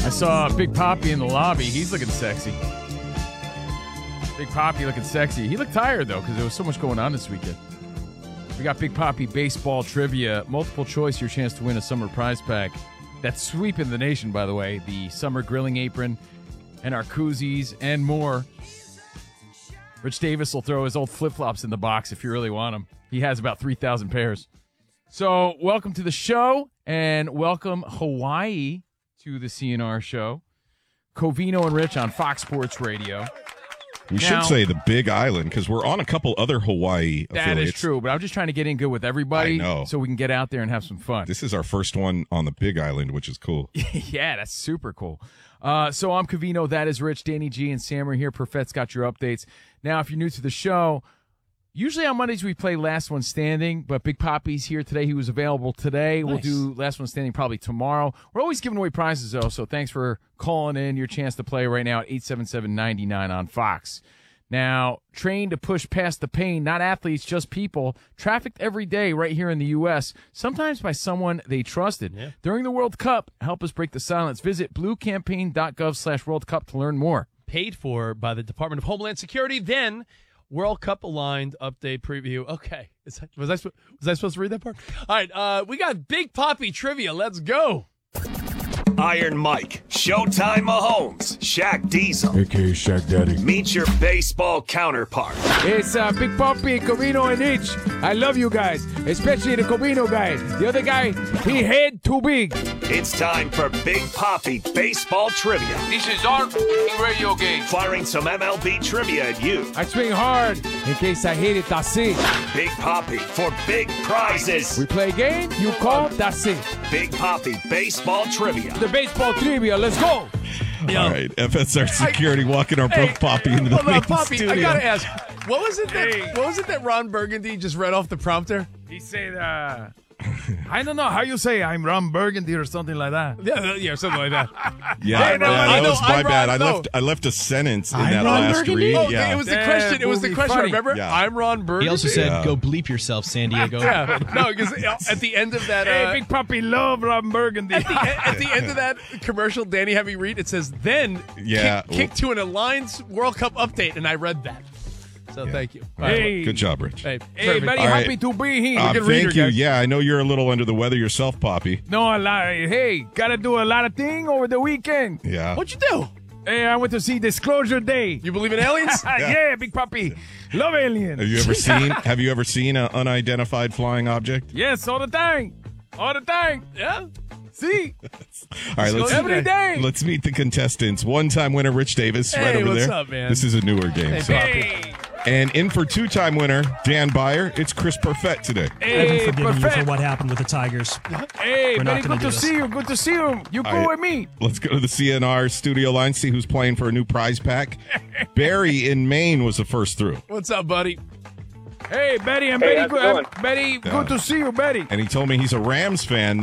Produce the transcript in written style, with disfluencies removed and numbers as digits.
I saw Big Papi in the lobby. He's looking sexy. Big Papi looking sexy. He looked tired, though, because there was so much going on this weekend. We got Big Papi baseball trivia. Multiple choice, your chance to win a summer prize pack. That's sweeping the nation, by the way. The summer grilling apron and our koozies and more. Rich Davis will throw his old flip-flops in the box if you really want them. He has about 3,000 pairs. So welcome to the show, and welcome Hawaii to the CNR show. Covino and Rich on Fox Sports Radio. We should say the Big Island, because we're on a couple other Hawaii That affiliates. is true, but I'm just trying to get in good with everybody I know. so we can get out there and have some fun. This is our first one on the Big Island, which is cool. Yeah, that's super cool. So I'm Covino, that is Rich, Danny G, and Sam are here. Perfett's got your updates. Now, if you're new to the show, usually on Mondays we play Last One Standing, but Big Papi's here today. He was available today. Nice. We'll do Last One Standing probably tomorrow. We're always giving away prizes, though, so thanks for calling in. Your chance to play right now at 877-99 on Fox. Now, trained to push past the pain, not athletes, just people, trafficked every day right here in the U.S., sometimes by someone they trusted. Yeah. During the World Cup, help us break the silence. Visit bluecampaign.gov/World Cup to learn more. Paid for by the Department of Homeland Security, then World Cup aligned update preview. Okay. Was I supposed to read that part? All right, we got Big Papi trivia. Let's go. Iron Mike, Showtime Mahomes, Shaq Diesel, a.k.a. Shaq Daddy. Meet your baseball counterpart. It's Big Papi, Covino, and Rich. I love you guys, especially the Covino guy. The other guy, he head too big. It's time for Big Papi baseball trivia. This is our radio game. Firing some MLB trivia at you. I swing hard in case I hit it, that's it. Big Papi for big prizes. We play a game, you call, that's it. Big Papi baseball trivia. The baseball trivia, let's go. All right, FSR Security walking our Big Papi into the main Papi, studio. I gotta ask, what was it that Ron Burgundy just read off the prompter? He said, I don't know how you say I'm Ron Burgundy or something like that. Yeah, something like that. That was my bad. I left a sentence in that Ron last Burgundy? read. Oh, Yeah. it was the question. It was the question. Remember? Yeah. I'm Ron Burgundy. He also said, "Go bleep yourself, San Diego." Yeah, no, because at the end of that, Big Papi love Ron Burgundy. at the end of that commercial, Danny had me read. It says, "Then kick to an Alliance World Cup update," and I read that. So thank you. Hey. Good job, Rich. Hey, very happy to be here. Thank you. Yeah, I know you're a little under the weather yourself, Papi. No, hey, gotta do a lot of things over the weekend. Yeah. What'd you do? Hey, I went to see Disclosure Day. You believe in aliens? Yeah, Big Papi. Love aliens. Have you ever seen an unidentified flying object? Yes, all the time. All the time. Yeah. See? All right, every day. Let's meet the contestants. One-time winner Rich Davis, right over what's there. up, man? This is a newer game. Hey. And in for two-time winner Dan Byer, it's Chris Perfett today. Hey, I've forgiven you for perfect. what happened with the Tigers. Hey, We're very not gonna good do to this. see you. Good to see you. You go with me. Let's go to the CNR studio line, see who's playing for a new prize pack. Barry in Maine was the first through. What's up, buddy? Hey, Betty, I'm very good. Betty, good to see you, Betty. And he told me he's a Rams fan.